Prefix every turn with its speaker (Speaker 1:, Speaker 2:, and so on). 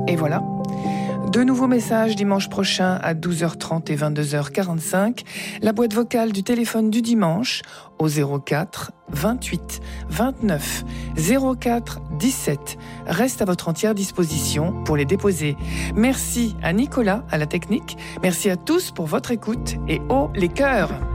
Speaker 1: Et voilà. De nouveaux messages dimanche prochain à 12h30 et 22h45. La boîte vocale du téléphone du dimanche au 04 28 29 04 17 reste à votre entière disposition pour les déposer. Merci à Nicolas à la technique. Merci à tous pour votre écoute et haut les cœurs.